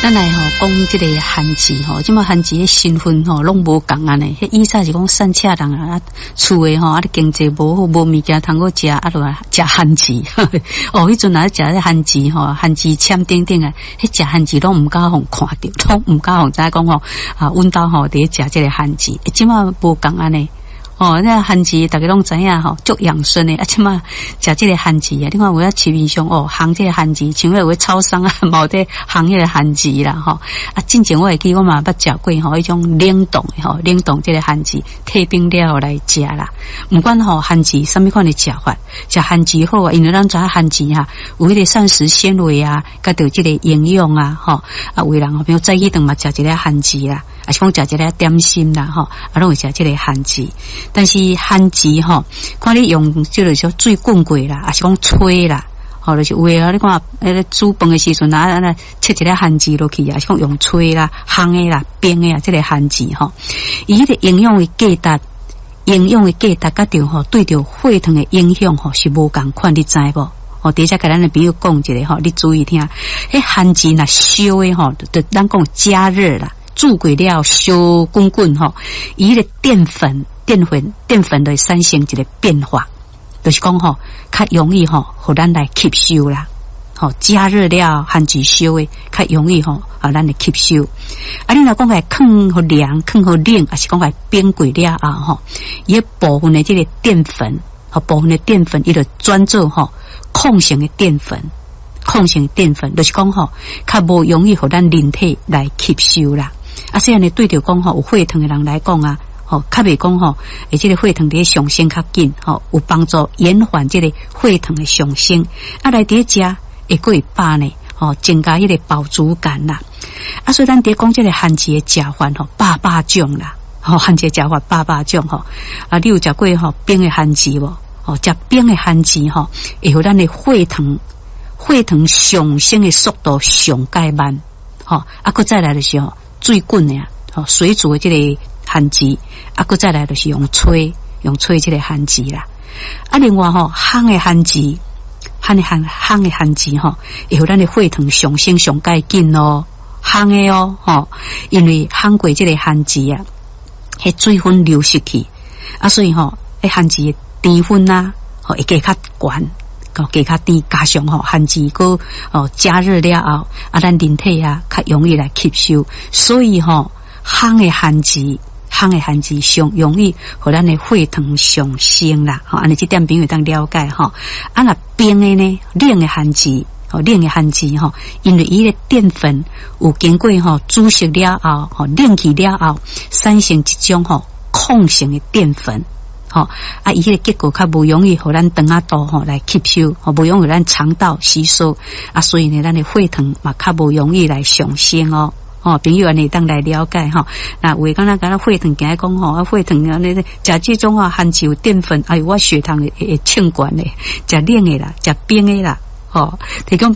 咱来讲这个旱季即么旱季的身份拢无共安尼。以前是讲散车人啊，厝的啊经济无好，无物件通够食，就食旱季。迄阵啊食这旱季旱季签等等啊，食旱季拢唔敢互看到，拢唔敢互知讲阮兜伫食这个旱季，即么无共安尼。那旱季大家拢知影足养生的，即嘛食这个旱季啊！你看有啊市面上行这个旱季，像有超商啊，冇得行迄个旱季啦之前我会记我嘛捌食过迄种冷冻的冷冻这个旱季，退冰了来食啦。不管旱季什么款的食法，食旱季好啊，因为咱知影旱季有迄个膳食纤维啊，甲着这个营养啊有的人比如早起顿嘛食一个旱季啦。啊是讲食一个点心啦拢会食这个旱季，但是旱季看你用即个说水滚过啦，啊是讲吹啦，就是有诶你看煮饭诶时阵切一个旱季落去啊，是讲用吹啦、烘诶啦、冰诶啊，这个旱季伊迄个营养诶价值，甲着对着血糖诶影响是无共款，你知无？等一下给咱的朋友讲一下你注意听，迄旱季若烧诶就咱讲加热啦。煮过了烧滚滚伊个淀粉的产生一个变化，就是讲较容易互咱来吸收啦。加热了旱季烧的较容易咱来吸收。你若讲来放互凉，放互冷，还是讲来冰过了伊部分的这个淀粉伊就转做抗性的淀粉。就是讲较无容易互咱人体来吸收啦。所以呢，对着讲有血糖的人来讲啊，较袂讲这个血糖伫上升较紧有帮助延缓这个血糖的上升。来伫食会过会饱呢，增加迄个饱足感啦。所以咱伫讲这个旱季的食法百种啦，旱季食法百种你有食过冰的旱季无？食冰的旱季会互咱的血糖上升的速度上介慢佫再来就是水滚的水煮的这个旱季佫再来就是用吹这个旱季啦。另外烘的旱季会互咱的血糖上升上介紧烘的因为烘过这个旱季迄水分流失去所以旱季的甜分会加较悬。加较低，加上旱季个加热了后咱人体较容易来吸收，所以烘的旱季上容易互咱的血糖上升啦。安尼这点朋友当了解若冰的呢，冷的旱季因为伊的淀粉有经过煮熟了后冷去了后，产生一种抗性的淀粉。伊迄个结果较无容易互咱肠仔肚来吸收，无容易咱肠道吸收所以呢，咱的血糖嘛较无容易来上升朋友安尼当来了解那有诶敢若血糖惊讲血糖安食这种含有淀粉，我血糖会称悬咧，食冷诶啦，食冰诶啦提供